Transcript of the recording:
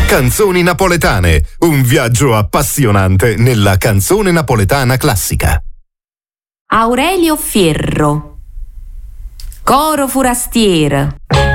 Canzoni napoletane, un viaggio appassionante nella canzone napoletana classica. Aurelio Fierro, Coro Furastier.